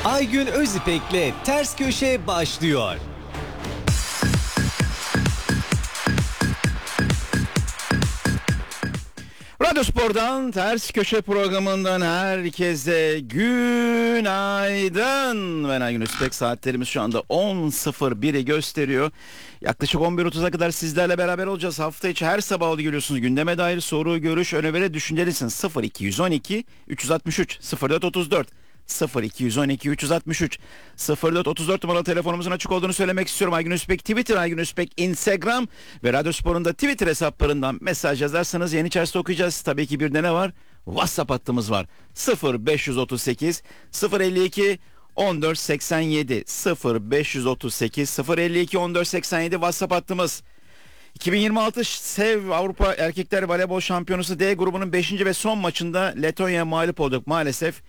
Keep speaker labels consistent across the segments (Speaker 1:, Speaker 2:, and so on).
Speaker 1: Aygün Özipek'le Ters Köşe başlıyor.
Speaker 2: Radyo Spor'dan Ters Köşe programından herkese günaydın. Ben Aygün Özipek, saatlerimiz şu anda 10.01'i gösteriyor. Yaklaşık 11.30'a kadar sizlerle beraber olacağız. Hafta içi her sabah olduğu görüyorsunuz. Gündeme dair soru, görüş, öneri, düşüncelisiniz. 0212 363 0434 0212 363 0434 numaralı telefonumuzun açık olduğunu söylemek istiyorum. Aygün Özipek Twitter, Aygün Özipek Instagram ve Radyo Spor'un da Twitter hesaplarından mesaj yazarsanız yayın içerisinde okuyacağız. Tabii ki bir de ne var? WhatsApp hattımız var. 0538 052 1487 0538 052 1487 WhatsApp hattımız. 2026 SEV Avrupa Erkekler Voleybol Şampiyonası D grubunun 5. ve son maçında Letonya'ya mağlup olduk maalesef.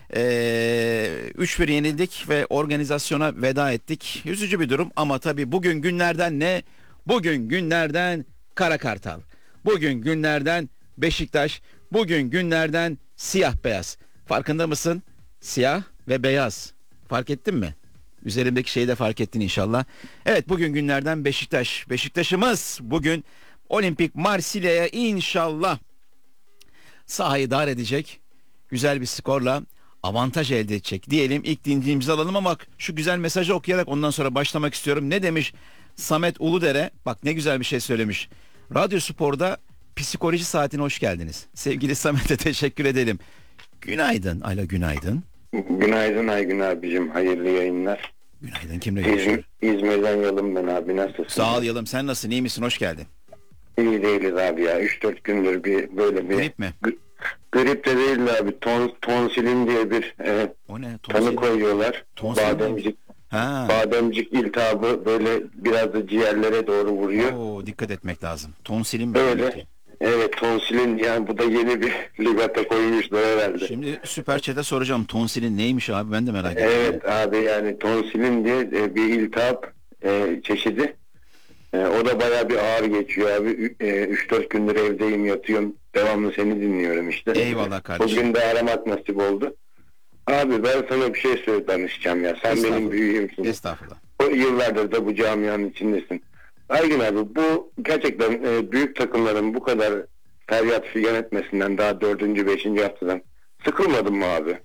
Speaker 2: 3-1 yenildik ve organizasyona veda ettik. Üzücü bir durum ama tabii bugün günlerden ne? Bugün günlerden Kara Kartal. Bugün günlerden Beşiktaş. Bugün günlerden siyah beyaz. Farkında mısın? Siyah ve beyaz. Fark ettin mi? Üzerimdeki şeyi de fark ettin inşallah. Evet, bugün günlerden Beşiktaş. Beşiktaş'ımız bugün Olimpik Marsilya'ya inşallah sahayı dar edecek. Güzel bir skorla avantaj elde edecek diyelim. İlk dinleyicimizi alalım ama şu güzel mesajı okuyarak ondan sonra başlamak istiyorum. Ne demiş Samet Uludere? Bak ne güzel bir şey söylemiş. Radyo Spor'da psikoloji saatine hoş geldiniz. Sevgili Samet'e teşekkür edelim. Günaydın. Alo, günaydın.
Speaker 3: Günaydın Aygün abicim. Hayırlı yayınlar.
Speaker 2: Günaydın. Kimle görüşüyor?
Speaker 3: İzmir'den Yalım ben abi. Nasılsın?
Speaker 2: Sağ ol Yalım. Sen nasılsın? İyi misin? Hoş geldin.
Speaker 3: İyi değiliz abi ya. 3-4 gündür böyle bir...
Speaker 2: Grip mi?
Speaker 3: Grip de değil abi. Tonsilin diye bir
Speaker 2: O ne?
Speaker 3: tanı koyuyorlar.
Speaker 2: Tonsil
Speaker 3: Bademcik iltihabı böyle biraz da ciğerlere doğru vuruyor.
Speaker 2: Oo, dikkat etmek lazım. Tonsilin
Speaker 3: böyle. Evet, tonsilin, yani bu da yeni bir ligata koymuşlar herhalde.
Speaker 2: Şimdi Süper Chat'e soracağım. Tonsilin neymiş abi? Ben de merak ediyorum.
Speaker 3: Evet abi, yani tonsilin diye bir iltihap çeşidi. O da bayağı bir ağır geçiyor abi. 3-4 gündür evdeyim, yatıyorum. Devamlı seni dinliyorum işte.
Speaker 2: Eyvallah kardeşim.
Speaker 3: Bugün de aramak nasip oldu. Abi ben sana bir şey danışacağım ya. Sen benim büyüğümsün.
Speaker 2: Estağfurullah.
Speaker 3: O yıllardır da bu camianın içindesin. Aygün abi, bu gerçekten büyük takımların bu kadar feryat figan etmesinden daha 4. 5. haftadan sıkılmadın mı abi?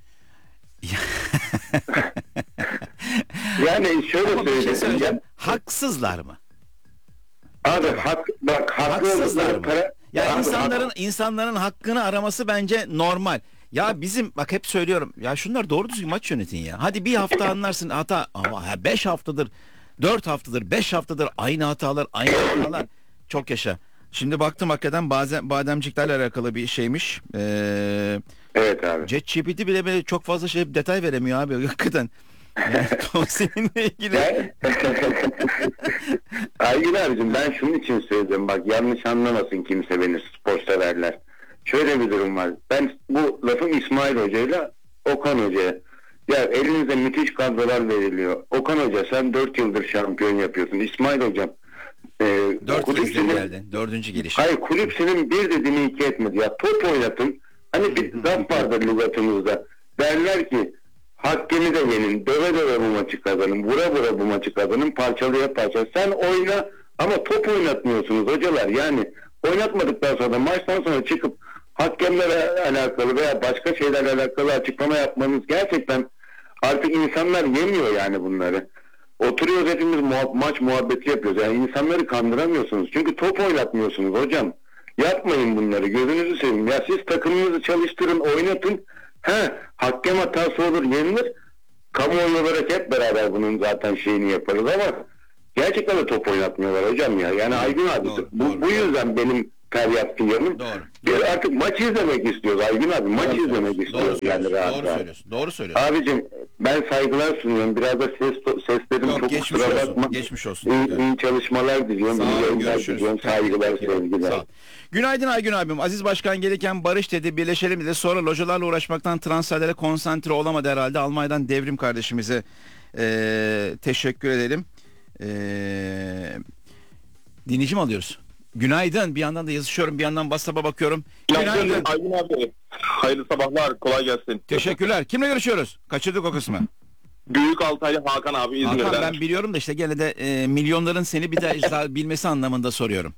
Speaker 3: Yani şöyle söyleyeyim.
Speaker 2: Ya, haksızlar mı?
Speaker 3: Abi
Speaker 2: haksızlar mı? Ya insanların hakkını araması bence normal. Ya bizim bak hep söylüyorum. Ya şunlar doğru düzgün maç yönetin ya. Hadi bir hafta anlarsın hata ama 5 haftadır, 4 haftadır, 5 haftadır aynı hatalar. Çok yaşa. Şimdi baktım hakikaten bademciklerle alakalı bir şeymiş.
Speaker 3: Evet abi.
Speaker 2: ChatGPT bile çok fazla detay veremiyor abi hakikaten. Yani tonsilinle ilgili.
Speaker 3: Aygün abicim, ben şunun için söyleyeceğim, bak yanlış anlamasın kimse beni, spor severler. Şöyle bir durum var. Ben bu lafım İsmail Hoca ile Okan Hoca'ya. Ya elinize müthiş kadrolar veriliyor. Okan Hoca, sen 4 yıldır şampiyon yapıyorsun. İsmail Hocam
Speaker 2: 4 kez geldin. 4. geliş.
Speaker 3: Hayır, kulüp senin bir dediğini iki etmedi. Ya top oynatın. Hani bir laf vardır lügatımızda. Derler ki hakkını da yenin. Döve döve bu maçı kazanın. Vura vura bu maçı kazanın. Parçalıya parça. Sen oyna ama top oynatmıyorsunuz hocalar. Yani oynatmadıktan sonra maçtan sonra çıkıp hakemlerle alakalı veya başka şeylerle alakalı açıklama yapmanız gerçekten artık insanlar yemiyor yani bunları. Oturuyoruz hepimiz maç muhabbeti yapıyoruz. Yani insanları kandıramıyorsunuz. Çünkü top oynatmıyorsunuz hocam. Yapmayın bunları. Gözünüzü seveyim. Ya siz takımınızı çalıştırın, oynatın. Hakem hatası olur, yenilir. Kamuoyu olarak hep beraber bunun zaten şeyini yaparız ama gerçekten de top oynatmıyorlar hocam ya. Yani Aygün abi, bu yüzden benim feryat figanım. Biz artık maç izlemek istiyoruz Aygün abi. Maç izlemek istiyoruz yani rahat.
Speaker 2: Doğru söylüyorsun.
Speaker 3: Abicim ben saygılar sunuyorum. Biraz da seslerim çok kusura bakma.
Speaker 2: Geçmiş olsun.
Speaker 3: İyi çalışmalar diliyorum.
Speaker 2: Sağ ol, görüşürüz.
Speaker 3: Saygılar, sevgiler.
Speaker 2: Sağ ol. Günaydın Aygün abim. Aziz Başkan gelirken barış dedi, birleşelim dedi. Sonra localarla uğraşmaktan transferlere konsantre olamadı herhalde. Almanya'dan Devrim kardeşimize teşekkür edelim. Dinleyici mi alıyoruz? Günaydın. Bir yandan da yazışıyorum, bir yandan WhatsApp'a bakıyorum.
Speaker 4: Günaydın Aygün abi. Hayırlı sabahlar, kolay gelsin.
Speaker 2: Teşekkürler. Kimle görüşüyoruz? Kaçırdık o kısmı.
Speaker 4: Büyük Altaylı Hakan abi
Speaker 2: Hakan,
Speaker 4: İzmir'den.
Speaker 2: ben biliyorum da işte gene de milyonların seni bir daha bilmesi anlamında soruyorum.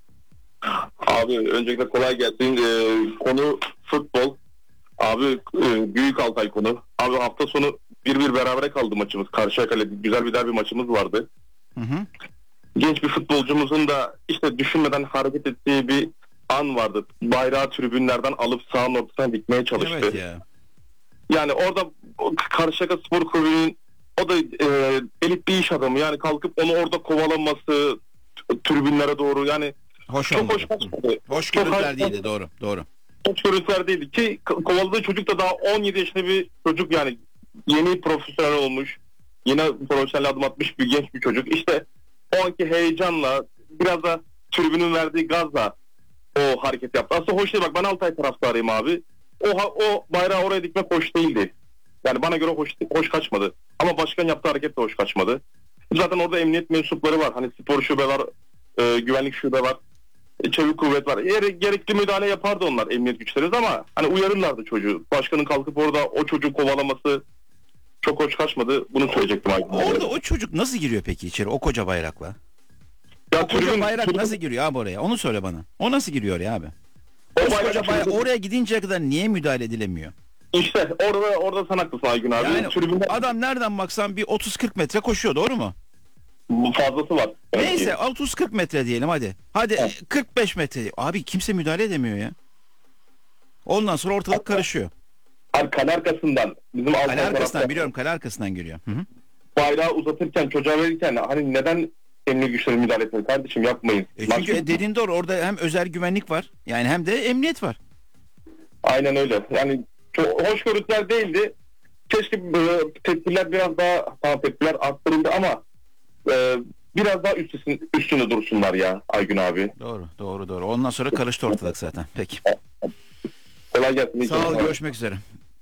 Speaker 4: Abi öncelikle kolay gelsin. Konu futbol. Abi Büyük Altay konu. Abi hafta sonu 1-1 berabere kaldı maçımız. Karşıyaka'yla güzel bir derbi maçımız vardı.
Speaker 2: Hı hı.
Speaker 4: Genç bir futbolcumuzun da işte düşünmeden hareket ettiği bir an vardı. Bayrağı tribünlerden alıp sahanın ortasına dikmeye çalıştı.
Speaker 2: Evet ya.
Speaker 4: Yani orada Karşıyaka Spor Kulübü'nün o da elit bir iş adamı. Yani kalkıp onu orada kovalaması tribünlere doğru yani
Speaker 2: Hoş
Speaker 4: çok
Speaker 2: olmadı.
Speaker 4: hoş kaçmadı.
Speaker 2: Hoş
Speaker 4: Çok
Speaker 2: görüntüler
Speaker 4: hoş-
Speaker 2: değildi, doğru. Doğru.
Speaker 4: Çok görüntüler değildi ki kovaladığı çocuk da daha 17 yaşında bir çocuk, yani yeni profesyonel olmuş, yeni profesyonel adım atmış bir genç bir çocuk. İşte o anki heyecanla biraz da tribünün verdiği gazla o hareket yaptı. Aslında hoş değil, bak ben Altay taraftarıyım abi. O bayrağı oraya dikmek hoş değildi. Yani bana göre hoş kaçmadı. Ama başkan yaptığı hareket de hoş kaçmadı. Zaten orada emniyet mensupları var. Hani spor şube var, güvenlik şube var. Çevik kuvvet var. Gerekli müdahale yapardı onlar, emniyet güçleri, ama hani uyarırlardı çocuğu. Başkanın kalkıp orada o çocuğu kovalaması çok hoş kaçmadı. Bunu söyleyecektim abi.
Speaker 2: Orada o çocuk nasıl giriyor peki içeri o koca bayrakla?
Speaker 4: Ya
Speaker 2: O koca
Speaker 4: tribün-
Speaker 2: bayrak
Speaker 4: tribün-
Speaker 2: nasıl giriyor abi oraya? Onu söyle bana. O nasıl giriyor ya abi?
Speaker 4: o
Speaker 2: Koca
Speaker 4: bayrak
Speaker 2: bayrak
Speaker 4: tribün-
Speaker 2: oraya gidinceye kadar niye müdahale edilemiyor?
Speaker 4: İşte orada sen haklısın Aygün abi.
Speaker 2: Yani
Speaker 4: Tribünde
Speaker 2: adam nereden baksan bir 30-40 metre koşuyor, doğru mu?
Speaker 4: fazlası var.
Speaker 2: Neyse 30-40 metre diyelim hadi. Hadi
Speaker 4: Evet.
Speaker 2: 45 metre. Abi kimse müdahale edemiyor ya. Ondan sonra ortalık karışıyor.
Speaker 4: Hani kale arkasından bizim alt
Speaker 2: Kale arkasından
Speaker 4: tarafta
Speaker 2: biliyorum, kale arkasından giriyor. Hı hı.
Speaker 4: bayrağı uzatırken, çocuğa verirken hani neden emniyet güçleri müdahale etmiyor kardeşim, yapmayın.
Speaker 2: Çünkü dediğin doğru, orada hem özel güvenlik var yani hem de emniyet var.
Speaker 4: Aynen öyle. Yani çok hoş görüntüler değildi. Keşke tedbirler biraz daha, tamam tedbirler arttırıldı ama biraz daha üstünde dursunlar ya Aygün abi.
Speaker 2: Doğru. Ondan sonra karıştı ortalık zaten. Peki.
Speaker 4: Kolay gelsin.
Speaker 2: Sağ ol, görüşmek üzere.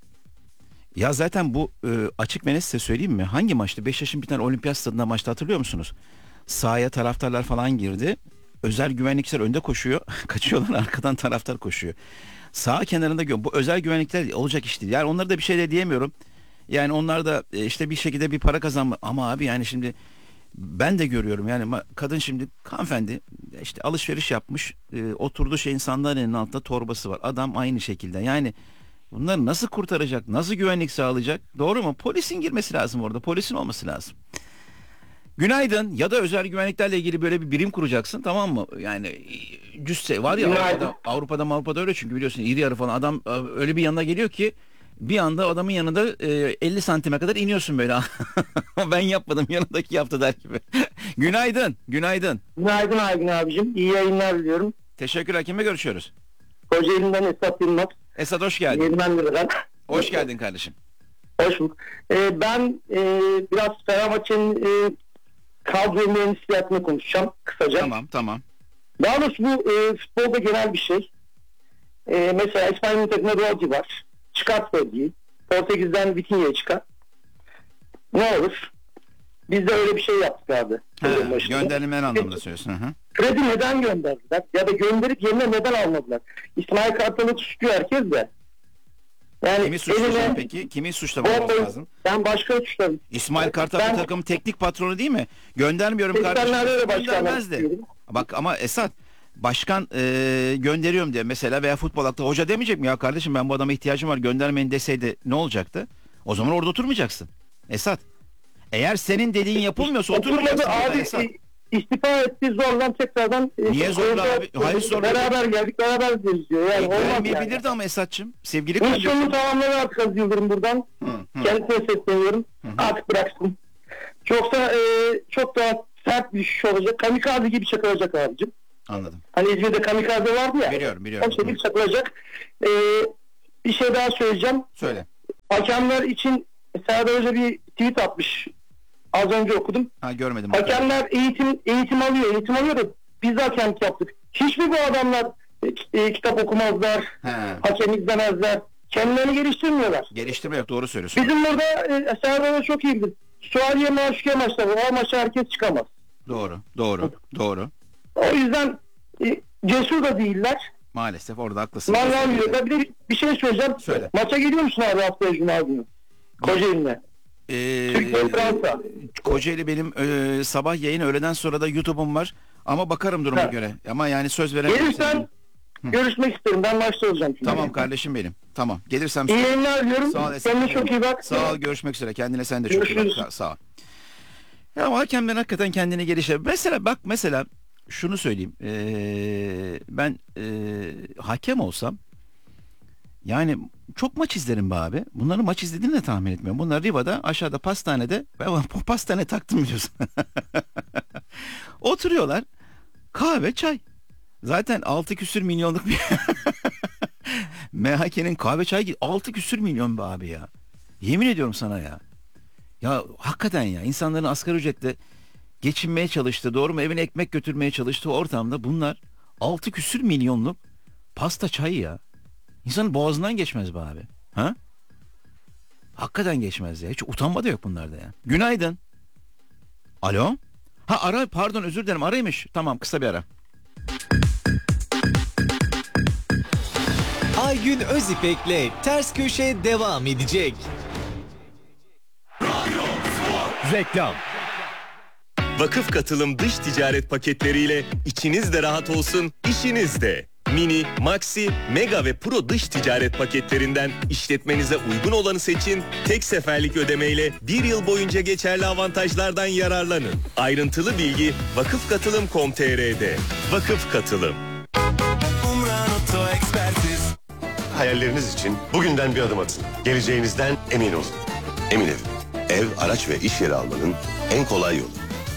Speaker 2: Ya zaten bu açık ve net size söyleyeyim mi? Hangi maçtı? Beşiktaş'ın bir tane olimpiyat stadında maçta, hatırlıyor musunuz? Sahaya taraftarlar falan girdi. Özel güvenlikçiler önde koşuyor. Kaçıyorlar, arkadan taraftar koşuyor. Sağ kenarında bu özel güvenlikler olacak iş değil. Yani onlara da bir şey de diyemiyorum. Yani onlar da işte bir şekilde bir para kazanma. Ama abi yani şimdi ben de görüyorum yani kadın şimdi, hanımefendi işte alışveriş yapmış, oturduğu şeyin sandalyenin altında torbası var. Adam aynı şekilde. Yani bunları nasıl kurtaracak? Nasıl güvenlik sağlayacak? Doğru mu? Polisin girmesi lazım orada. Polisin olması lazım. Günaydın. Ya da özel güvenliklerle ilgili böyle bir birim kuracaksın, tamam mı? Yani cüsse var ya
Speaker 4: Günaydın.
Speaker 2: Avrupa'da öyle, çünkü biliyorsun iri yarı falan adam öyle bir yanına geliyor ki bir anda adamın yanında 50 santime kadar iniyorsun böyle. Ben yapmadım, yanındaki yaptı der gibi. Günaydın.
Speaker 5: Günaydın Aygün abicim. İyi yayınlar diliyorum.
Speaker 2: Teşekkürler. Kimle görüşüyoruz?
Speaker 5: Kocaeli'nden Esat Yılmaz.
Speaker 2: Esat, hoş geldin.
Speaker 5: Yenilendir'den.
Speaker 2: Hoş geldin kardeşim.
Speaker 5: Hoş bulduk. Ben biraz Fenerbahçe'nin kadro mühendisliğini konuşacağım kısaca.
Speaker 2: Tamam.
Speaker 5: Daha doğrusu bu futbolda genel bir şey. Mesela İspanyol takımda Rodri var. Çıkart Rodri'yi. Portekiz'den Vitinha'ya çıkar. Ne olur? Biz de öyle bir şey yaptık abi. Sezon başında.
Speaker 2: Gönderilmeler anlamında söylüyorsun. Hı hı.
Speaker 5: Fred'i neden gönderdiler? Ya da gönderip yerine neden almadılar? İsmail Kartal'ı suçluyor herkes de. Yani
Speaker 2: Kimi suçlayacağım peki? Kimi suçlamamız lazım?
Speaker 5: Ben başkanı suçladım.
Speaker 2: İsmail Kartal
Speaker 5: Ben-
Speaker 2: bu takımın teknik patronu değil mi? Göndermiyorum kardeşim.
Speaker 5: 80'lerde de başkanlık
Speaker 2: Göndermezdi.
Speaker 5: yapıyordum.
Speaker 2: Bak ama Esat, başkan gönderiyorum diye mesela, veya futbol aklı hoca demeyecek mi? Ya kardeşim ben bu adama ihtiyacım var, göndermeyin deseydi ne olacaktı? O zaman orada oturmayacaksın. Esat. Eğer senin dediğin yapılmıyorsa oturmayacaksın.
Speaker 5: Oturmadı
Speaker 2: orada
Speaker 5: abi.
Speaker 2: Esat.
Speaker 5: İstifa etti zorlan tekrardan.
Speaker 2: Niye zorla
Speaker 5: orada-
Speaker 2: abi? Hayır, zorla
Speaker 5: Beraber geldik, beraber gideriz diyor. Yani olmaz yani.
Speaker 2: Vermeyebilirdi ama Esat'cığım. Sevgili
Speaker 5: Misyonunu
Speaker 2: kardeşim.
Speaker 5: tamamladı artık Aziz Yıldırım buradan. Kendisine sesleniyorum. Artık bıraksın. Yoksa çok daha sert bir düşüş olacak. Kamikaze gibi çakılacak abicim.
Speaker 2: Anladım.
Speaker 5: Hani İzmir'de kamikaze vardı ya.
Speaker 2: Biliyorum.
Speaker 5: O şekilde çakılacak. Bir şey daha söyleyeceğim.
Speaker 2: Söyle.
Speaker 5: Hakemler için Serdar Hoca bir tweet atmış. Az önce okudum.
Speaker 2: Görmedim.
Speaker 5: Hakemler eğitim alıyor da biz de hakemlik yaptık. Hiç mi bu adamlar kitap okumazlar,
Speaker 2: He.
Speaker 5: hakem izlemezler, kendilerini geliştirmiyorlar.
Speaker 2: Geliştirme yok, doğru söylüyorsun.
Speaker 5: Bizim burada Serdar Hoca çok iyi bilir. Sualiye Maşukiye maçları, o maça herkes çıkamaz.
Speaker 2: Doğru.
Speaker 5: O yüzden cesur da değiller.
Speaker 2: Maalesef orada haklısın.
Speaker 5: Mangal yiyorlar. Bir de bir şey söyleyeceğim.
Speaker 2: Söyle.
Speaker 5: Maça geliyor musun abi haftaya Cuma günü? Kocaeli'ne. Türkiye Fransa.
Speaker 2: Kocaeli benim sabah yayın, öğleden sonra da YouTube'um var. Ama bakarım duruma
Speaker 5: Ha.
Speaker 2: göre. Ama yani söz veremem.
Speaker 5: Gelirsen görüşmek isterim. Ben maçta olacağım. çünkü.
Speaker 2: Tamam kardeşim benim. Tamam. Gelirsem
Speaker 5: İyi yayınlar diyorum.
Speaker 2: Sağ ol Esin.
Speaker 5: Kendine çok iyi bak.
Speaker 2: Sağ ol, görüşmek üzere. Kendine sen de çok iyi
Speaker 5: Görüşürüz.
Speaker 2: bak. Sağ ol. Ya ama hakemden hakikaten kendini geliştir. Mesela şunu söyleyeyim. Ben hakem olsam yani çok maç izlerim be abi. Bunların maç izlediğini de tahmin etmiyorum. Bunlar Riva'da, aşağıda pastanede, ben pastane taktım biliyorsun. Oturuyorlar. Kahve, çay. Zaten 6 küsür milyonluk bir MHK'nin kahve çay 6 küsür milyon be abi ya. Yemin ediyorum sana ya. Ya hakikaten ya, insanların asgari ücretle geçinmeye çalıştığı, doğru mu, evine ekmek götürmeye çalıştığı ortamda bunlar 6 küsür milyonluk pasta çayı ya. İnsanın boğazından geçmez be abi. Ha? Hakikaten geçmez ya. Hiç utanma da yok bunlarda ya. Günaydın. Alo? Ha, ara, pardon, özür dilerim, araymış. Tamam, kısa bir ara.
Speaker 1: Aygün Özipek'le Ters Köşe devam edecek. Reklam.
Speaker 6: Vakıf Katılım dış ticaret paketleriyle içiniz de rahat olsun, işiniz de. Mini, Maxi, Mega ve Pro dış ticaret paketlerinden işletmenize uygun olanı seçin. Tek seferlik ödemeyle 1 yıl boyunca geçerli avantajlardan yararlanın. Ayrıntılı bilgi vakıfkatılım.com.tr'de. Vakıf Katılım.
Speaker 7: Hayalleriniz için bugünden bir adım atın. Geleceğinizden emin olun. Emin Ev. Ev, araç ve iş yeri almanın en kolay yolu.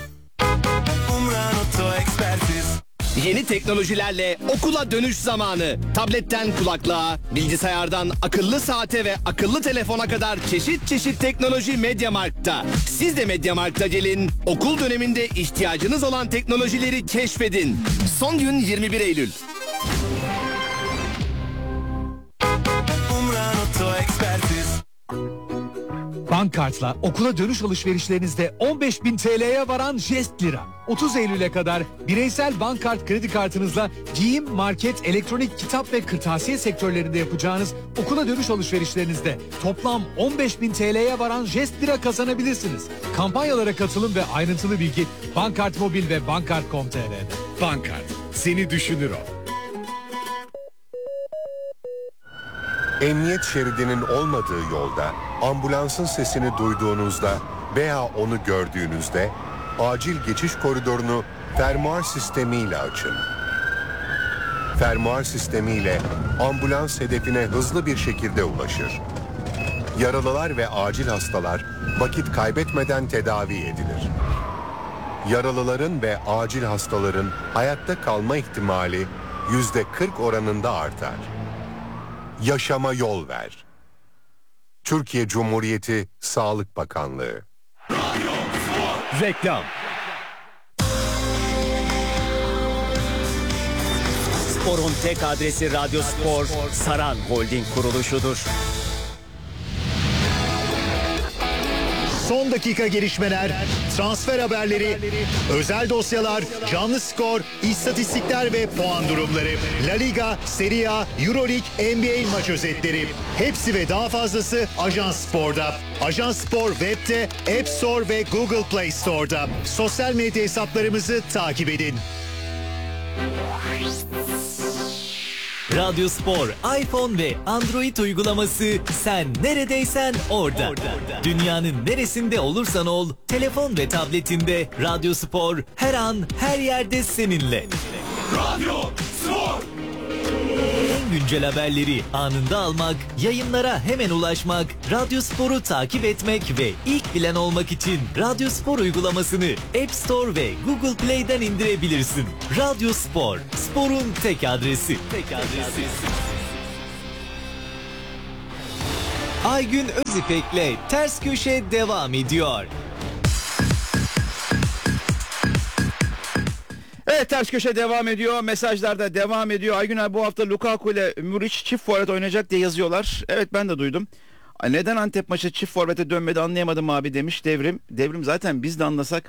Speaker 8: Yeni teknolojilerle okula dönüş zamanı. Tabletten kulaklığa, bilgisayardan akıllı saate ve akıllı telefona kadar çeşit çeşit teknoloji MediaMarkt'ta. Siz de MediaMarkt'a gelin, okul döneminde ihtiyacınız olan teknolojileri keşfedin. Son gün 21 Eylül.
Speaker 9: Bankkart'la okula dönüş alışverişlerinizde 15.000 TL'ye varan jest lira. 30 Eylül'e kadar bireysel bankkart kredi kartınızla giyim, market, elektronik, kitap ve kırtasiye sektörlerinde yapacağınız okula dönüş alışverişlerinizde toplam 15.000 TL'ye varan jest lira kazanabilirsiniz. Kampanyalara katılım ve ayrıntılı bilgi Bankkart Mobil ve bankkart.com.tr'de.
Speaker 10: Bankkart, seni düşünür o.
Speaker 7: Emniyet şeridinin olmadığı yolda ambulansın sesini duyduğunuzda veya onu gördüğünüzde acil geçiş koridorunu fermuar sistemiyle açın. Fermuar sistemiyle ambulans hedefine hızlı bir şekilde ulaşır. Yaralılar ve acil hastalar vakit kaybetmeden tedavi edilir. Yaralıların ve acil hastaların hayatta kalma ihtimali %40 oranında artar. Yaşama yol ver. Türkiye Cumhuriyeti Sağlık Bakanlığı.
Speaker 1: Reklam. Sporun tek adresi Radyo Spor, Saran Holding kuruluşudur.
Speaker 11: Son dakika gelişmeler, transfer haberleri, özel dosyalar, canlı skor, istatistikler ve puan durumları. La Liga, Serie A, Euroleague, NBA maç özetleri. Hepsi ve daha fazlası Ajans Spor'da. Ajans Spor web'te, App Store ve Google Play Store'da. Sosyal medya hesaplarımızı takip edin.
Speaker 1: Radyo Spor, iPhone ve Android uygulaması, sen neredeysen orada. Dünyanın neresinde olursan ol, telefon ve tabletinde Radyo Spor her an her yerde seninle. Radyo Spor. En güncel haberleri anında almak, yayınlara hemen ulaşmak, Radyo Spor'u takip etmek ve ilk bilen olmak için Radyo Spor uygulamasını App Store ve Google Play'den indirebilirsin. Radyo Spor, sporun tek adresi. Aygün Özipek'le Ters Köşe devam ediyor.
Speaker 2: Evet, Ters Köşe devam ediyor. Mesajlar da devam ediyor. Aygün abi, bu hafta Lukaku ile Muriç çift forvet oynayacak diye yazıyorlar. Evet, ben de duydum. Neden Antep maçı çift forvete dönmedi anlayamadım abi demiş Devrim. Devrim, zaten biz de anlasak.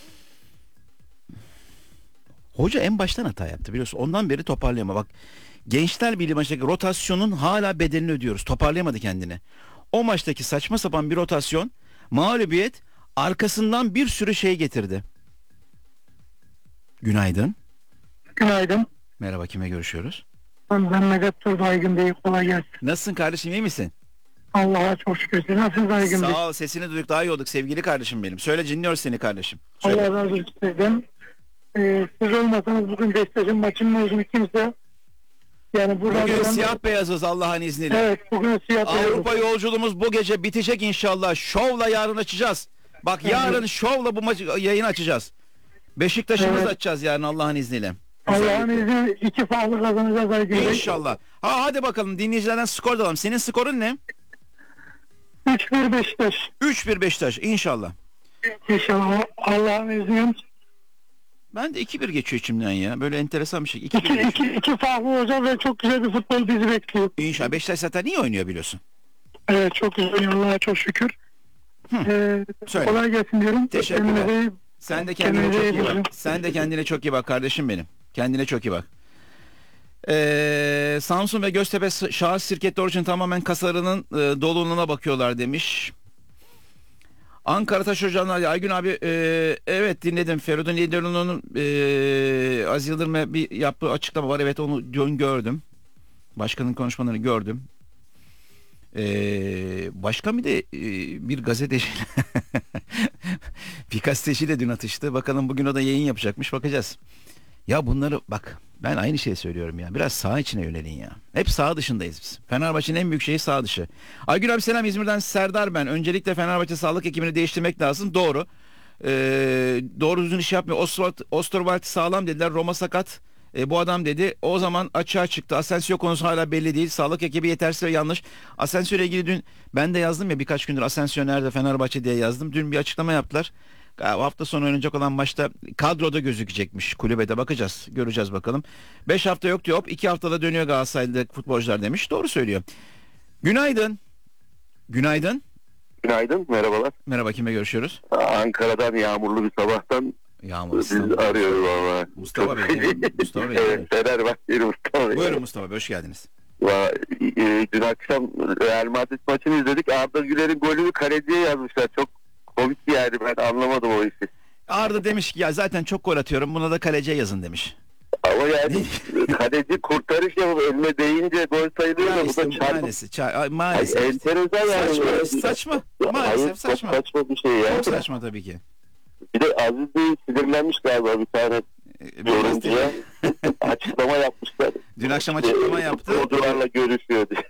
Speaker 2: Hoca en baştan hata yaptı biliyorsun. Ondan beri toparlayama. Bak, Gençler Birliği maçtaki rotasyonun hala bedelini ödüyoruz. Toparlayamadı kendini. O maçtaki saçma sapan bir rotasyon Mağlubiyet arkasından bir sürü şey getirdi. Günaydın.
Speaker 5: Günaydın.
Speaker 2: Merhaba, kimle görüşüyoruz?
Speaker 5: Ben Medet Turda Aygün Bey. Kolay gelsin.
Speaker 2: Nasılsın kardeşim, iyi misin?
Speaker 5: Allah'a çok şükür. Siz nasılsınız Aygün Bey?
Speaker 2: Sağ ol, sesini duyduk, daha iyi olduk sevgili kardeşim benim. Söyle, dinliyoruz seni kardeşim. Söyle.
Speaker 5: Allah razı olsun sizden. Siz olmasanız bugün Beşiktaş'ın maçının olduğunu kimse... Yani
Speaker 2: Bugün siyah beyazız Allah'ın izniyle.
Speaker 5: Evet, bugün siyah beyazız.
Speaker 2: Avrupa yolculuğumuz bu gece bitecek inşallah. Şovla yarın açacağız. Bak yarın şovla bu maçı yayın açacağız. Beşiktaş'ımızı açacağız yarın Allah'ın izniyle.
Speaker 5: Allah'ın izniyle 2 farklı kazanacağız Aygün Bey.
Speaker 2: İnşallah. Hadi bakalım, dinleyicilerden skor da alalım. Senin skorun ne?
Speaker 5: 3-1 Beşiktaş.
Speaker 2: 3-1 Beşiktaş inşallah.
Speaker 5: İnşallah Allah'ın izniyle.
Speaker 2: Ben de 2-1 geçiyor içimden ya. Böyle enteresan bir şey. 2-1
Speaker 5: İki farklı olacak ve çok güzel bir futbol bizi bekliyor.
Speaker 2: İnşallah. Beşiktaş zaten iyi oynuyor biliyorsun.
Speaker 5: Evet, çok güzel oynuyor Allah'a çok şükür.
Speaker 2: Söyle.
Speaker 5: Kolay gelsin diyorum.
Speaker 2: Teşekkürler. Sen de kendine çok iyi bak. Sen de kendine çok iyi bak kardeşim benim. Kendine çok iyi bak. Samsun ve Göztepe şahıs şirketleri için tamamen kasarının doluluğuna bakıyorlar demiş. Ankara Taş Ocağı'ndan Aygün abi evet dinledim. Feridun Liderun'un Az Yıldırım'a bir yaptığı açıklama var. Evet, onu gördüm. Başkanın konuşmalarını gördüm. Başkan bir de bir gazeteci bir gazeteciyle dün atıştı. Bakalım bugün o da yayın yapacakmış, bakacağız. Ya bunları bak, ben aynı şeyi söylüyorum ya. Biraz saha içine yönelin ya. Hep saha dışındayız biz. Fenerbahçe'nin en büyük şeyi saha dışı. Aygün abi selam, İzmir'den Serdar ben. Öncelikle Fenerbahçe sağlık ekibini değiştirmek lazım. Doğru. Doğru düzgün iş yapmıyor. Osterwald sağlam dediler. Roma sakat. Bu adam dedi. O zaman açığa çıktı. Asensio konusu hala belli değil. Sağlık ekibi yetersiz ve yanlış. Asensio ile ilgili dün ben de yazdım ya, birkaç gündür Asensio nerede Fenerbahçe diye yazdım. Dün bir açıklama yaptılar. Hafta sonu oynanacak olan maçta kadroda gözükecekmiş, kulübede bakacağız, göreceğiz bakalım. 5 hafta yok diyor, 2 haftada dönüyor Galatasaray'da futbolcular demiş. Doğru söylüyor. Günaydın. Günaydın.
Speaker 3: Günaydın, merhabalar.
Speaker 2: Merhaba, kimle görüşüyoruz?
Speaker 3: Ankara'dan yağmurlu bir sabahtan siz arıyoruz valla.
Speaker 2: Mustafa Bey. Mustafa Bey.
Speaker 3: Evet, Fenerbahçeli Mustafa Bey.
Speaker 2: Buyurun Mustafa Bey, hoş geldiniz.
Speaker 3: Dün akşam Real Madrid maçını izledik. Arda Güler'in golünü kaleciye yazmışlar. Çok komik yani, ben anlamadım o işi.
Speaker 2: Arda demiş ki ya zaten çok gol atıyorum, buna da kaleciye yazın demiş.
Speaker 3: Ama yani kaleci kurtarış yapıp eline değince gol sayılıyor da bu da çarpıp.
Speaker 2: Maalesef.
Speaker 3: Enteresan yani.
Speaker 2: Saçma. Maalesef saçma.
Speaker 3: Çok saçma bir şey ya.
Speaker 2: Çok saçma tabii ki.
Speaker 3: Bir de Aziz Bey sinirlenmiş galiba bir tane yorumcuya. Açıklama yapmışlar.
Speaker 2: Dün akşam açıklama yaptı.
Speaker 3: Futbolcularla görüşüyor diye.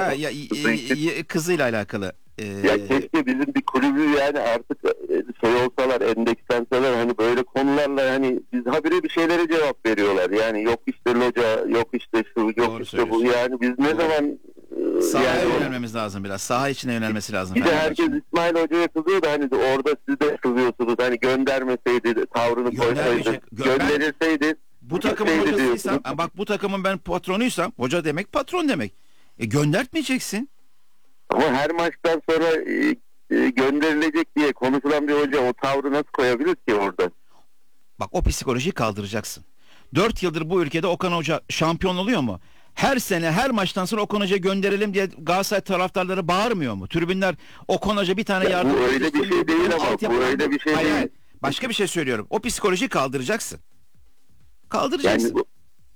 Speaker 2: Kızıyla alakalı.
Speaker 3: Ya keşke bizim bir kulübü yani artık şey olsalar, endekslenseler, hani böyle konularla hani biz habire bir şeylere cevap veriyorlar. Yani yok işte loca, yok işte şu, yok
Speaker 2: Doğru
Speaker 3: işte bu. Yani biz ne zaman
Speaker 2: sahaya yönelmemiz lazım biraz. Saha içine yönelmesi lazım.
Speaker 3: Bir de herkes İsmail Hoca'ya kızıyor da hani orada siz de kızıyorsunuz. Hani göndermeseydi, tavrını koysaydı, gönderirseydi.
Speaker 2: Bu takımın hocasıysam, bak bu takımın ben patronuysam, hoca demek patron demek. Göndertmeyeceksin.
Speaker 3: Ama her maçtan sonra gönderilecek diye konuşulan bir hoca o tavrı nasıl koyabilir ki orada?
Speaker 2: Bak, o psikolojiyi kaldıracaksın. 4 yıldır bu ülkede Okan Hoca şampiyon oluyor mu? Her sene her maçtan sonra Okan Hoca'yı gönderelim diye Galatasaray taraftarları bağırmıyor mu? Tribünler Okan Hoca bir tane yardım...
Speaker 3: Bu öyle bir şey değil ama. Bu öyle bir şey değil.
Speaker 2: Başka bir şey söylüyorum. O psikolojiyi kaldıracaksın. Kaldıracaksın.
Speaker 3: Yani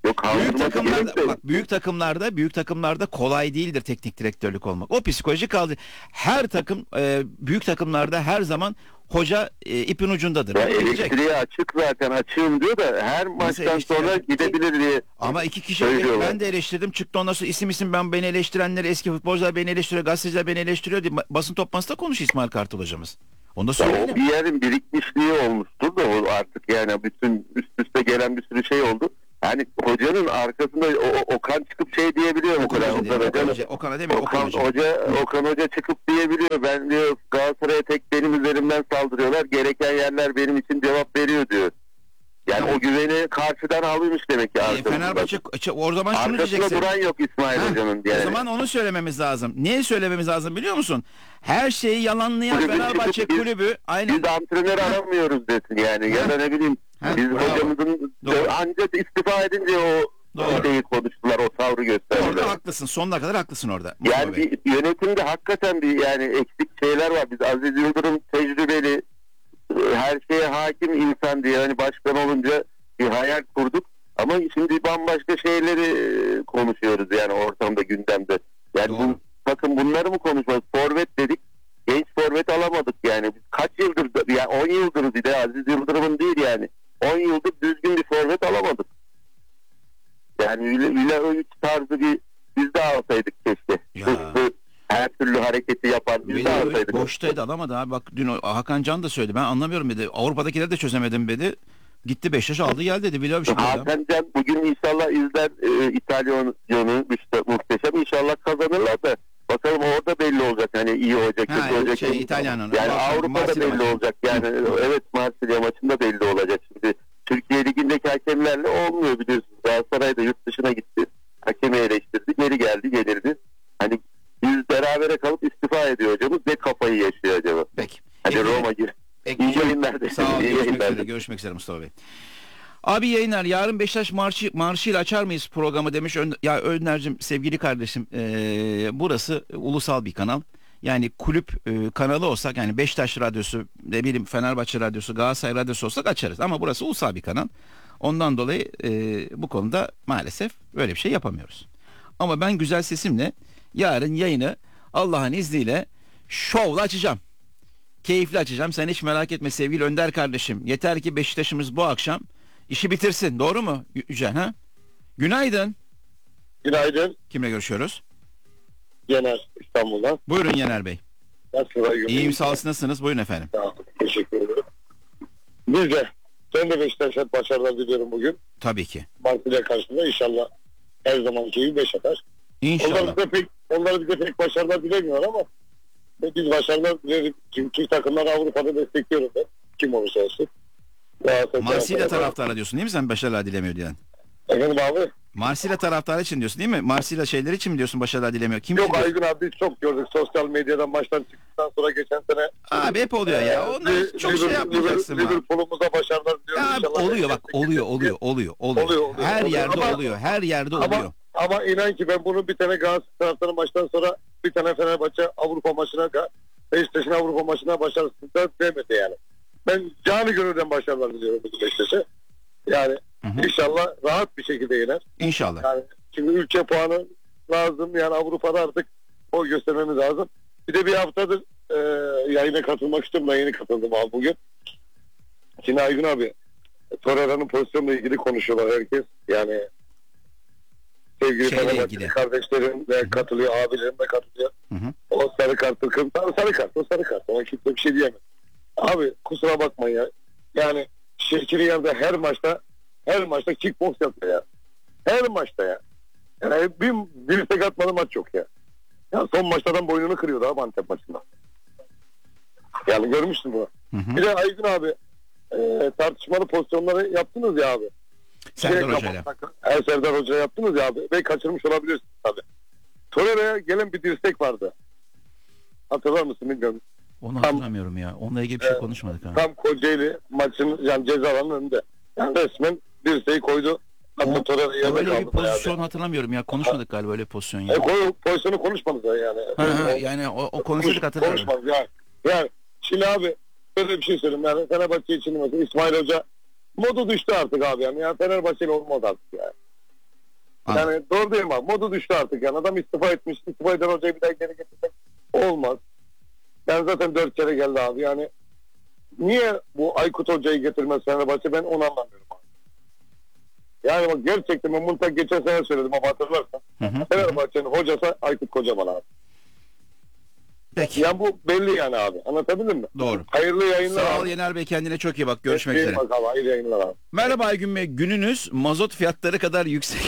Speaker 2: büyük takımlarda kolay değildir teknik direktörlük olmak. O psikoloji kaldı. Her takım büyük takımlarda her zaman hoca ipin ucundadır.
Speaker 3: Ya elektriğe açık, zaten açığım diyor da her maçtan sonra gidebilir diye.
Speaker 2: Ama iki kişi ben de eleştirdim. Çıktı ondan sonra isim beni eleştirenler, eski futbolcular beni eleştiriyor, gazeteciler beni eleştiriyor diye basın toplantısında konuşuyor İsmail Kartal hocamız. Onu da söyleyelim.
Speaker 3: O bir yerin birikmişliği olmuştur da o artık yani bütün üst üste gelen bir sürü şey oldu. Yani hocanın arkasında Okan çıkıp şey diyebiliyor mesela. Okan Hoca çıkıp diyebiliyor. Ben diyor Galatasaray'a tek benim üzerimden saldırıyorlar. Gereken yerler benim için cevap veriyor diyor. Yani o güveni karşıdan alıyormuş demek ki.
Speaker 2: Fenerbahçe o zaman şunu diyeceksin.
Speaker 3: Arkasında duran yok İsmail Hoca'nın. Yani.
Speaker 2: O zaman onu söylememiz lazım. Neyi söylememiz lazım biliyor musun? Her şeyi yalanlayan Fenerbahçe kulübü. Aynen.
Speaker 3: Biz antrenör aramıyoruz desin yani. Ya da ne bileyim. Biz hocamızın ancak istifa edince o
Speaker 2: Doğru.
Speaker 3: Şeyi konuştular, o tavrı gösterdiler.
Speaker 2: Orada haklısın. Sonuna kadar haklısın orada.
Speaker 3: Yani bir yönetimde hakikaten bir yani eksik şeyler var. Biz Aziz Yıldırım tecrübeli, her şeye hakim insan diye hani başkan olunca bir hayal kurduk. Ama şimdi bambaşka şeyleri konuşuyoruz yani ortamda, gündemde. Yani bakın bunları mı konuşuyoruz? Forvet dedik. Genç forvet alamadık yani. Biz kaç yıldır, yani 10 yıldır bir de Aziz Yıldırım'ın değil yani. 10 yıldır düzgün bir forvet alamadık. Yani Vlahovic tarzı bir biz de alsaydık keşke. Hızlı, her türlü hareketi yapan biz de alsaydık.
Speaker 2: Boştaydı, alamadı abi. Bak dün Hakan Can da söyledi. Ben anlamıyorum dedi. Avrupa'dakileri de çözemedim dedi. Gitti Beşiktaş aldı gel dedi. Vlahovic.
Speaker 3: Hakan Can bugün inşallah izler İtalyanı işte muhteşem. İnşallah kazanırlar da bakalım orada belli olacak. Hani iyi olacak, kötü olacak.
Speaker 2: İtalyanın.
Speaker 3: Yani Avrupa'da belli olacak. Yani evet, Marsilya maçında belli olacak. Şimdi Türkiye Ligi'ndeki hakemlerle olmuyor biliyorsunuz. Galatasaray da yurt dışına gitti. Hakemi eleştirdi. Geri geldi, yenildi. Hani biz berabere kalıp istifa ediyor hocamız. Ne kafayı yaşıyor acaba?
Speaker 2: Peki.
Speaker 3: Hadi Roma gir. İyi yayınlar.
Speaker 2: Sağ olun. Görüşmek üzere Mustafa Bey. Abi yayınlar. Yarın Beşiktaş marşıyla açar mıyız programı demiş. Ya Öner'cim, sevgili kardeşim, burası ulusal bir kanal. Yani kulüp kanalı olsak, yani Beşiktaş radyosu, ne bileyim Fenerbahçe radyosu, Galatasaray radyosu olsak açarız. Ama burası ulusal bir kanal. Ondan dolayı bu konuda maalesef böyle bir şey yapamıyoruz. Ama ben güzel sesimle yarın yayını Allah'ın izniyle şovla açacağım. Keyifli açacağım. Sen hiç merak etme sevgili Önder kardeşim. Yeter ki Beşiktaş'ımız bu akşam işi bitirsin. Doğru mu Yücel? Ha? Günaydın.
Speaker 12: Günaydın.
Speaker 2: Kimle görüşüyoruz?
Speaker 12: Yener İstanbul'dan.
Speaker 2: Buyurun Yener Bey.
Speaker 12: Nasılsınız?
Speaker 2: İyiyim, sağ olun, nasılsınız? Buyurun efendim.
Speaker 12: Sağ olun, teşekkür ederim. Biz de ben de Beşiktaş'a başarılar diliyorum bugün.
Speaker 2: Tabii ki.
Speaker 12: Marsilya karşısında inşallah her zamanki gibi 5 atar.
Speaker 2: İnşallah.
Speaker 12: Onları bize pek başarılar dilemiyor ama biz başarılar dileriz. Çünkü Türk takımları Avrupa'da destekliyorum ben. Kim olursa olsun.
Speaker 2: Marsilya taraftarı diyorsun değil mi sen, başarılar dilemiyor diyen?
Speaker 12: Efendim abi?
Speaker 2: Marsilya taraftarı için diyorsun değil mi? Marsilya şeyleri için mi diyorsun başarılar dilemiyor? Kim
Speaker 12: Yok Aygün abi, biz çok gördük sosyal medyadan maçtan çıktıktan sonra geçen sene.
Speaker 2: Abi hep oluyor ya. Onlar çok şey yapmayacaksın.
Speaker 12: Liverpool'umuza başarılar diliyorum.
Speaker 2: Oluyor bak, oluyor. Her yerde oluyor. Her yerde oluyor.
Speaker 12: Ama inan ki ben bunu bir tane Galatasaray taraftarı maçtan sonra bir tane Fenerbahçe Avrupa maçına, Beşiktaş'ın Avrupa maçına başarısızlıkla demedi yani. Ben canı gönülden başarılar diliyorum bu Beşiktaş'a. Yani İnşallah rahat bir şekilde yener.
Speaker 2: İnşallah.
Speaker 12: Yani şimdi ülke puanı lazım, yani Avrupa'da artık o göstermemiz lazım. Bir de bir haftadır yayına katılmak istiyorum. Ben yeni katıldım abi bugün. Şimdi Aygün abi, Torreira'nın pozisyonla ilgili konuşuyorlar herkes. Yani sevgili Fenerbahçe kardeşlerim de katılıyor, abilerim de katılıyor. O sarı kartı, sarı kart. Ona kimse bir şey diyemez. Abi kusura bakmayın ya. Yani Şirkiriyar'da her maçta kickbox yapıyor ya. Her maçta ya. Yani bir dirsek atmalı maç yok ya. Ya son maçlardan boynunu kırıyordu abi Antep maçında. Yani görmüştüm bunu. Bir de Aygün abi tartışmalı pozisyonları yaptınız ya abi.
Speaker 2: Serdar Hoca'yla.
Speaker 12: Serdar Hoca'yla yaptınız ya abi. Ve kaçırmış olabilirsiniz tabii. Torreira'ya gelen bir dirsek vardı. Hatırlar mısın bilmiyorum.
Speaker 2: Onu hatırlamıyorum ya. Onunla ilgili bir şey konuşmadık. Ha.
Speaker 12: Tam Kocaeli maçın yani ceza alanının önünde. Yani resmen dirseği koydu.
Speaker 2: Öyle bir pozisyon hatırlamıyorum ya. Konuşmadık galiba öyle bir pozisyon ya.
Speaker 12: Pozisyonu konuşmadık yani.
Speaker 2: Yani o konuşmadık, hatırlamıyorum.
Speaker 12: Konuşmadık yani. Yani şimdi abi böyle bir şey söyleyeyim. Yani Fenerbahçe için mesela İsmail Hoca modu düştü artık abi yani. Yani Fenerbahçe'yle olmadı artık yani. Yani doğru değil mi abi? Modu düştü artık yani. Adam istifa etmiş. İstifa eden hocayı bir daha geri getirmek olmaz. Yani zaten 4 kere geldi abi. Yani niye bu Aykut Hoca'yı getirmez Fenerbahçe, ben onu anlamıyorum abi. Yani bak gerçekten ben bunu geçen sene söyledim ama hatırlarsan. Fenerbahçe'nin hocası Aykut Kocaman abi.
Speaker 2: Peki.
Speaker 12: Yani bu belli yani abi. Anlatabildim mi?
Speaker 2: Doğru.
Speaker 12: Hayırlı yayınlar.
Speaker 2: Sağ ol Yener Bey, kendine çok iyi bak. Görüşmek üzere.
Speaker 12: Hayırlı yayınlar abi.
Speaker 2: Merhaba Aygün Bey. Gününüz mazot fiyatları kadar yüksek.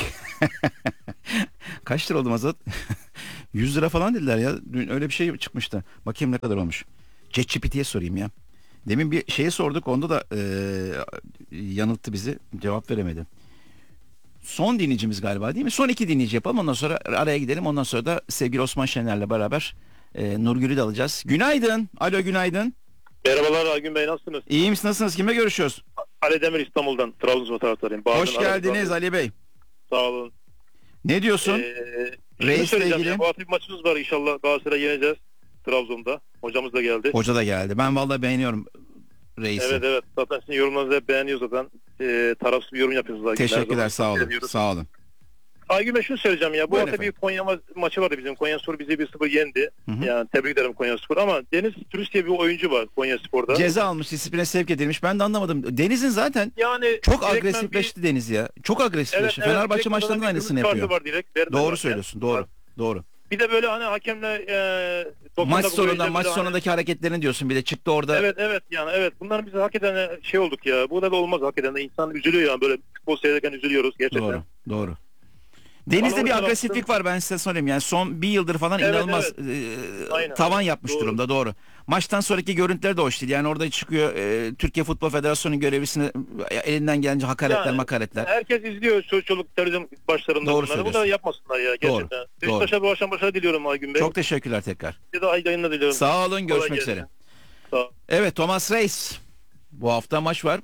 Speaker 2: Kaç lira oldu mazot? 100 lira falan dediler ya. Dün öyle bir şey çıkmıştı. Bakayım ne kadar olmuş. ChatGPT'ye sorayım ya. Demin bir şeye sorduk. Onda da yanılttı bizi. Cevap veremedi. Son dinleyicimiz galiba değil mi? Son 2 dinleyici yapalım. Ondan sonra araya gidelim. Ondan sonra da sevgili Osman Şener'le beraber Nurgül'ü de alacağız. Günaydın. Alo günaydın.
Speaker 13: Merhabalar Aygün Bey, nasılsınız?
Speaker 2: İyiyim, nasılsınız? Kimle görüşüyoruz?
Speaker 13: Ali Demir İstanbul'dan, Trabzonspor taraftarıyım.
Speaker 2: Hoş geldiniz Ali Bey.
Speaker 13: Sağ olun.
Speaker 2: Ne diyorsun?
Speaker 13: Şunu
Speaker 2: Reis'le
Speaker 13: söyleyeceğim
Speaker 2: ilgili.
Speaker 13: ya, bu hafta bir maçımız var inşallah. Galatasaray'ı yeneceğiz. Trabzon'da. Hocamız da geldi.
Speaker 2: Hoca da geldi. Ben vallahi beğeniyorum Reis'i.
Speaker 13: Evet. Zaten sizin yorumlarınızı hep beğeniyoruz zaten. Tarafsız bir yorum yapıyorsunuz. Aygün.
Speaker 2: Teşekkürler, sağ olun.
Speaker 13: Ediyoruz.
Speaker 2: Sağ olun.
Speaker 13: Aygün Bey şunu söyleyeceğim ya. Bu
Speaker 2: Buyurun
Speaker 13: hafta
Speaker 2: efendim.
Speaker 13: bir Konya maçı vardı bizim. Konyaspor bizi 1-0 yendi.
Speaker 2: Hı.
Speaker 13: Yani tebrik ederim Konyaspor ama Deniz Türüç diye bir oyuncu var Konyaspor'da.
Speaker 2: Ceza almış, disipline sevk edilmiş. Ben de anlamadım. Deniz'in zaten
Speaker 13: Yani
Speaker 2: çok
Speaker 13: direktmen
Speaker 2: agresifleşti Deniz ya. Çok agresifleşti.
Speaker 13: Evet,
Speaker 2: Fenerbahçe
Speaker 13: direkt
Speaker 2: maçlarında
Speaker 13: olarak
Speaker 2: aynısını
Speaker 13: bir kırmızı
Speaker 2: yapıyor.
Speaker 13: kartı var direkt, verdi
Speaker 2: Doğru
Speaker 13: zaten.
Speaker 2: söylüyorsun. Doğru. Doğru.
Speaker 13: Bir de böyle hani hakemle
Speaker 2: Maç sonunda,
Speaker 13: böyle
Speaker 2: maç
Speaker 13: hani-
Speaker 2: sonundaki hareketlerini diyorsun. Bir de çıktı orada.
Speaker 13: Evet yani evet. Bunlar biz hakikaten şey olduk ya. Bu da olmaz hakikaten. İnsan üzülüyor yani böyle futbol seyrederken üzülüyoruz gerçekten.
Speaker 2: Doğru. Deniz'de
Speaker 13: Bana
Speaker 2: bir
Speaker 13: orada
Speaker 2: agresiflik var, ben size söyleyeyim. Yani son bir yıldır falan
Speaker 13: Evet,
Speaker 2: inanılmaz
Speaker 13: Aynen.
Speaker 2: tavan yapmış
Speaker 13: Doğru.
Speaker 2: durumda, doğru. Maçtan sonraki görüntüler de hoş değil. Yani orada çıkıyor Türkiye Futbol Federasyonu'nun görevlisine elinden gelince hakaretler,
Speaker 13: Yani,
Speaker 2: makaretler.
Speaker 13: Herkes izliyor çocuk televizyon başlarında
Speaker 2: Doğru
Speaker 13: bunları. Bu da
Speaker 2: söylüyorsun.
Speaker 13: yapmasınlar ya gerçekten.
Speaker 2: Doğru.
Speaker 13: Beşiktaş'a bu akşam başarı diliyorum Aygün Bey.
Speaker 2: Çok teşekkürler tekrar.
Speaker 13: Bir de yayınla diliyorum.
Speaker 2: Sağ olun, görüşmek
Speaker 13: Kolay
Speaker 2: üzere.
Speaker 13: gelsin. Sağ ol.
Speaker 2: Evet, Thomas Reis. Bu hafta maç var.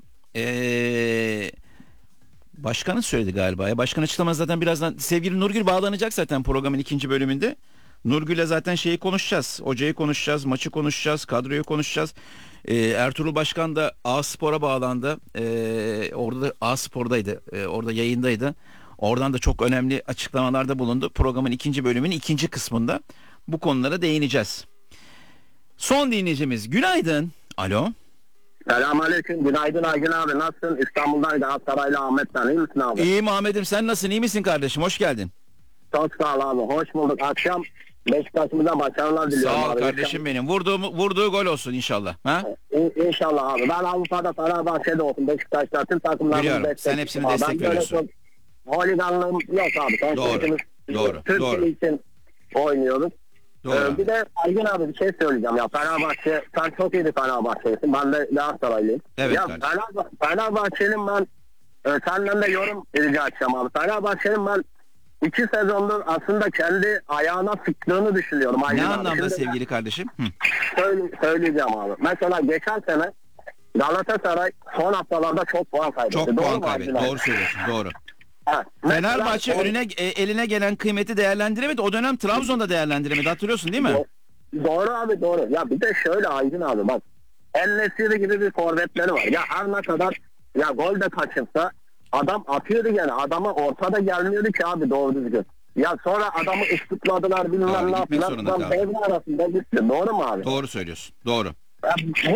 Speaker 2: Başkanın söyledi galiba. Başkan açıklaması zaten birazdan. Sevgili Nurgül bağlanacak zaten programın ikinci bölümünde. Nurgül'le zaten şeyi konuşacağız. Hocayı konuşacağız, maçı konuşacağız, kadroyu konuşacağız. Ertuğrul Başkan da A-Spor'a bağlandı. Orada da A-Spor'daydı. Orada yayındaydı. Oradan da çok önemli açıklamalarda bulundu. Programın ikinci bölümünün ikinci kısmında bu konulara değineceğiz. Son dinleyicimiz günaydın. Alo.
Speaker 14: Selamünaleyküm. Günaydın Aygün abi. Nasılsın? İstanbul'dan Galatasaraylı Ahmet ben. İyi misin abi?
Speaker 2: İyiyim Ahmet'im, sen nasılsın? İyi misin kardeşim? Hoş geldin.
Speaker 14: Çok sağ ol abi. Hoş bulduk. Akşam Beşiktaş'ımıza başarılar diliyorum
Speaker 2: Sağ ol
Speaker 14: abi.
Speaker 2: kardeşim benim. Vurduğu gol olsun inşallah. Ha?
Speaker 14: İnşallah abi. Ben Avrupa'da Fenerbahçe'de olsun. Beşiktaş'ta tüm takımlarımızı
Speaker 2: Biliyorum.
Speaker 14: destekliyorum.
Speaker 2: Sen hepsini
Speaker 14: abi.
Speaker 2: destek
Speaker 14: Ben böyle
Speaker 2: veriyorsun.
Speaker 14: çok holiganlığım yok abi.
Speaker 2: Doğru. Doğru.
Speaker 14: Türkiye için oynuyoruz.
Speaker 2: Doğru.
Speaker 14: Bir de Aygün abi bir şey söyleyeceğim ya. Fenerbahçe, sen çok iyi bir Fenerbahçelisin. Ben de Galatasaraylıyım.
Speaker 2: Evet
Speaker 14: ya
Speaker 2: kardeşim.
Speaker 14: Fenerbahçe'nin ben senden de yorum rica edeceğim abi. Fenerbahçe'nin ben 2 sezondur aslında kendi ayağına sıktığını düşünüyorum.
Speaker 2: Ne
Speaker 14: Aygün abi.
Speaker 2: anlamda
Speaker 14: Şimdi
Speaker 2: sevgili kardeşim? Hı.
Speaker 14: söyleyeceğim abi. Mesela geçen sene Galatasaray son haftalarda çok puan kaybetti.
Speaker 2: Çok
Speaker 14: Doğru
Speaker 2: puan
Speaker 14: mu Aygün
Speaker 2: kaybetti.
Speaker 14: abi?
Speaker 2: Doğru söylüyorsun. Doğru.
Speaker 14: Ha, mesela
Speaker 2: Fenerbahçe eline gelen kıymeti değerlendiremedi. O dönem Trabzon'da değerlendiremedi. Hatırlıyorsun değil mi?
Speaker 14: Doğru abi doğru. Ya bir de şöyle Aydın abi bak. El-Nesiri gibi bir forvetleri var. Ya her ne kadar ya gol de kaçırsa adam atıyordu gene. Adama ortada gelmiyordu ki abi doğru düzgün. Ya sonra adamı ıslıkladılar bilmem
Speaker 2: Doğru,
Speaker 14: ne
Speaker 2: gitmek
Speaker 14: yaptılar.
Speaker 2: zorunda
Speaker 14: Adam
Speaker 2: kaldı.
Speaker 14: devre arasında gitti. Doğru mu abi?
Speaker 2: Doğru söylüyorsun. Doğru.
Speaker 14: Ya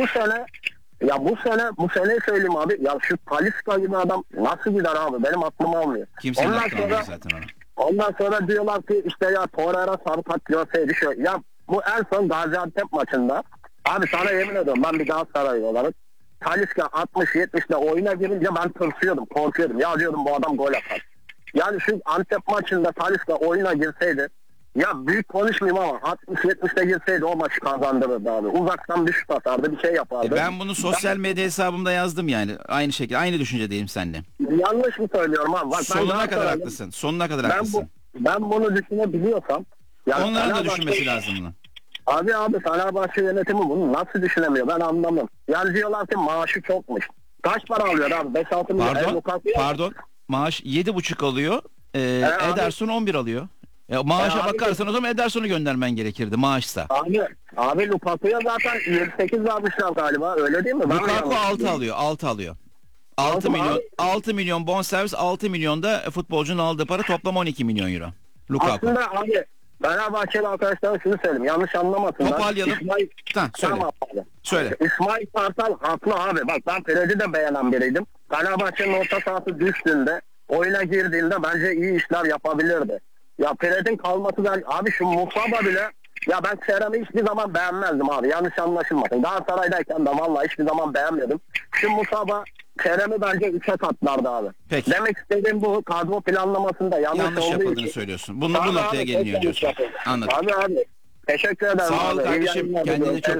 Speaker 14: bu sene söyleyeyim abi. Ya şu Talisca gibi adam nasıl gider abi? Benim aklım almıyor.
Speaker 2: Kimsenin
Speaker 14: Ondan
Speaker 2: aklına
Speaker 14: sonra-
Speaker 2: almıyor zaten onu.
Speaker 14: Ondan sonra diyorlar ki işte ya Torreira sarı kart görseydi şöyle. Ya bu en son Gaziantep maçında abi sana yemin ediyorum ben bir Galatasaraylı olarak Talisca 60-70'de oyuna girince ben tırsıyordum, korkuyordum. Ya diyordum bu adam gol atar. Yani şu Antep maçında Talisca oyuna girseydi ya büyük konuşmayayım ama 60-70'de girseydi o maçı kazandırırdı abi. Uzaktan bir şut atardı, bir şey yapardı.
Speaker 2: Ben bunu sosyal medya hesabımda yazdım yani. Aynı şekilde, aynı düşüncedeyim seninle.
Speaker 14: Yanlış mı söylüyorum abi? Bak, ben
Speaker 2: Sonuna kadar
Speaker 14: Galatasaraylıyım.
Speaker 2: haklısın. Sonuna kadar
Speaker 14: Ben
Speaker 2: haklısın.
Speaker 14: Ben bunu düşünebiliyorsam yani
Speaker 2: Onların da
Speaker 14: Fenerbahçe-
Speaker 2: düşünmesi lazım bunu.
Speaker 14: Abi Fenerbahçe yönetimi bunu nasıl düşünemiyor ben anlamam. Yani diyorlar ki maaşı çokmuş. Kaç para alıyor abi? 5-6 milyon.
Speaker 2: Pardon. Maaş 7,5 alıyor.
Speaker 14: abi.
Speaker 2: Ederson 11 alıyor. Maaşa
Speaker 14: abi-
Speaker 2: bakarsan o zaman Ederson'u göndermen gerekirdi maaşsa.
Speaker 14: Abi Lukaku'ya zaten 7-8 vermişler galiba öyle değil mi? Ben
Speaker 2: Lukaku
Speaker 14: yanlış
Speaker 2: 6
Speaker 14: biliyorum.
Speaker 2: alıyor. 6 alıyor.
Speaker 14: Altı
Speaker 2: 6
Speaker 14: mı
Speaker 2: milyon
Speaker 14: abi?
Speaker 2: 6 milyon bonservis, 6 milyon da futbolcunun aldığı para, toplam 12 milyon euro. Lukaku.
Speaker 14: Aslında abi Fenerbahçeli arkadaşlara şunu söyleyeyim yanlış anlamasınlar.
Speaker 2: Toparlayalım. Söyle.
Speaker 14: Tamam abi.
Speaker 2: Söyle.
Speaker 14: İsmail Kartal haklı abi. Bak ben Fred'i de beğenen biriydim. Fenerbahçe'nin orta sahası düştüğünde oyuna girdiğinde bence iyi işler yapabilirdi. Ya Fred'in kalması da abi şu Musaba bile ya ben Kerem'i hiçbir zaman beğenmezdim abi. Yanlış anlaşılmasın. Galatasaray'dayken de vallahi hiçbir zaman beğenmedim. Şu Musaba Kerem'i bence 3'e katlardı abi.
Speaker 2: Peki.
Speaker 14: Demek istediğim bu kadro planlamasında yanlış olduğu
Speaker 2: yapıldığını
Speaker 14: için.
Speaker 2: söylüyorsun. Bu
Speaker 14: Abi,
Speaker 2: noktaya geliniyor
Speaker 14: çok
Speaker 2: diyorsun.
Speaker 14: yanlış yapıldı.
Speaker 2: Anladım.
Speaker 14: Abi teşekkür ederim
Speaker 2: Sağ ol
Speaker 14: abi. İyi
Speaker 2: kardeşim.
Speaker 14: yayınlar
Speaker 2: Kendine
Speaker 14: diliyorum.
Speaker 2: çok